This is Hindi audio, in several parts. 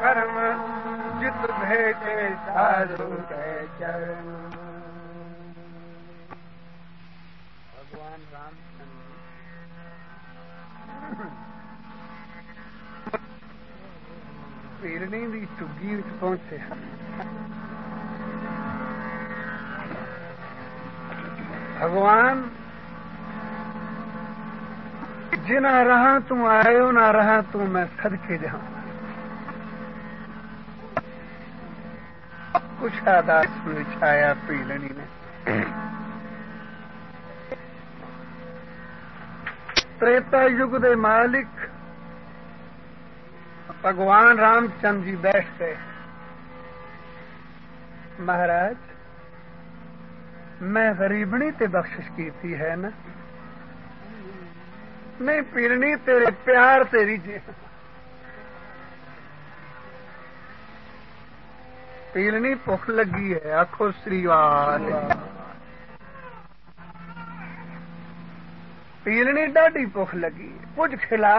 धर्म जित भेटे साधु के चरण। भगवान रामचंद्र पीरनी दी चुग्गी विच पहुंचे हैं। भगवान जिना रहा तू आयो ना रहा तू मैं सदके जाऊं। कुछ आदास विछाया पीलनी ने। त्रेता युग दे मालिक भगवान रामचंद्र जी बैठ गए। महाराज मैं गरीबनी ते बख्शिश की थी है ना? नहीं पीरनी तेरे प्यार तेरी जी। पीलनी भुख लगी है आखो श्रीवाल। पीलनी डाढ़ी भुख लगी कुछ खिला।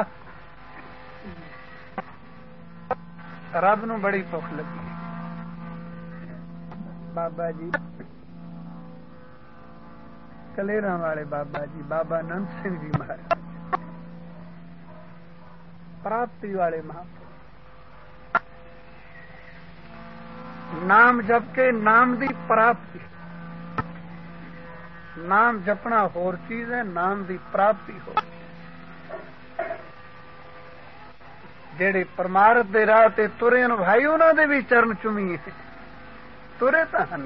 रब नूं बड़ी भुख लगी। बाबा जी कलेरा वाले बाबा जी बाबा नंद सिंह जी महाराज प्राप्ति वाले महापुरुष। नाम जप के नाम दी प्राप्ति। नाम जपना होर चीज है, नाम दी प्राप्ति हो। जेड़े परमार्थ दे राह ते तुरे न भाई उन्हां दे भी चरण चुमीए। तुरे तां हन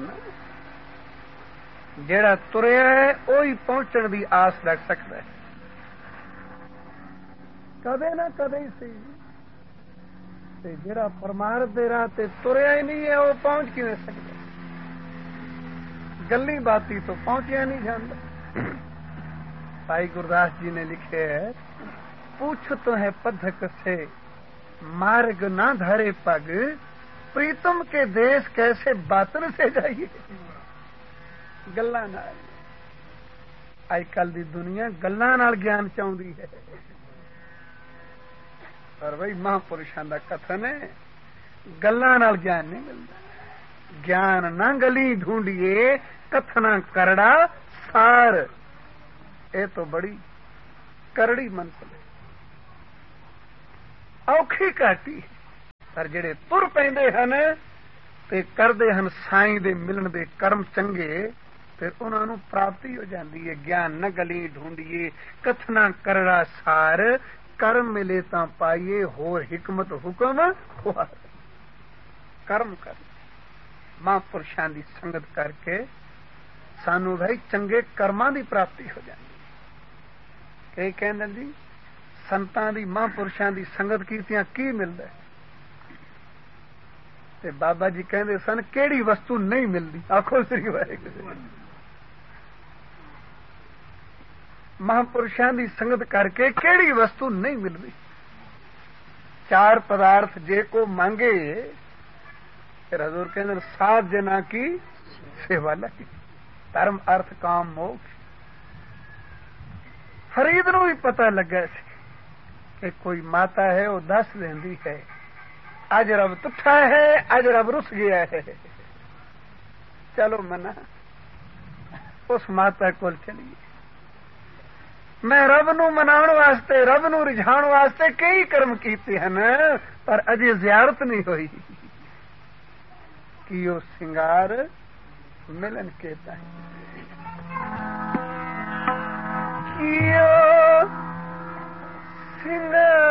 जेड़ा तुरिया है ओही पहुंचण दी आस रख सकदा है। कदे ना कदे सही ते जेड़ा परमार्थ दे राह ते तुरिया ही नहीं है वो पहुंच किवें सकदा? गल्ली बाती तो पहुंचिया नहीं जाता। भाई गुरदास जी ने लिखे है पूछ तो है पद्धक से मार्ग ना धरे पग प्रीतम के देश कैसे बातन से जाइए। गल्लां नाल अजकल दी दुनिया गल्लां नाल ज्ञान चाहुंदी है। पर भाई महापुरुषां दा कथन है गल्लां नाल ज्ञान नहीं मिलदा। ज्ञान ना गली ढूंढिए कथना करड़ा सार। ये तो बड़ी करड़ी मंजिल है औखी घाटी। पर जेड़े तुर पैंदे हन ते करदे हन साईं दे मिलन दे कर्म चंगे फिर उन्हां नूं प्राप्ति हो जाती है। ज्ञान न गली ढूंढिए कथना करड़ा सार कर्म मिले तां पाइए होर हिकमत हुक्म हुआ। कर्म कर महापुरुषां दी संगत करके सानू भाई चंगे कर्मां दी प्राप्ति हो जाती। कई कहंदे जी संतां दी महापुरुषां दी संगत कीतियां की मिलदा है? ते बाबा जी कहंदे सन केड़ी वस्तु नहीं मिलदी? आखो श्री वाहिगुरू। महापुरुषां दी संगत करके केड़ी वस्तु नहीं मिलदी? चार पदार्थ जे को मांगे फिर हजूर कहंदे साध जना की सेवा लगी। धर्म अर्थ काम मोक्ष। फरीद नूं भी पता लगा सी कि कोई माता है वो दस देंदी है अज रब तुठा है अज रब रुस गया है। चलो मना उस माता कोल चलिए। मैं रब नूं मनाउण वास्ते रब नूं रिझाउण वास्ते कई कर्म कीते हन पर अजे जियारत नहीं हुई कि वो सिंगार मिलन के ताईं। कियो सिंगार